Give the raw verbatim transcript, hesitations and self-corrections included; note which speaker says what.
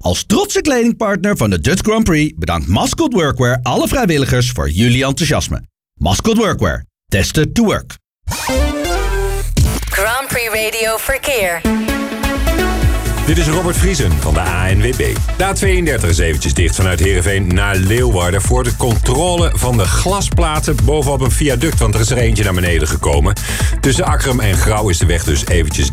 Speaker 1: Als trotse kledingpartner van de Dutch Grand Prix bedankt Mascot Workwear alle vrijwilligers voor jullie enthousiasme. Mascot Workwear. Tested to work.
Speaker 2: Grand Prix Radio Verkeer.
Speaker 3: Dit is Robert Vriesen van de A N W B. De A tweeëndertig is eventjes dicht vanuit Heerenveen naar Leeuwarden voor de controle van de glasplaten bovenop een viaduct, want er is er eentje naar beneden gekomen. Tussen Akkerum en Grauw is de weg dus eventjes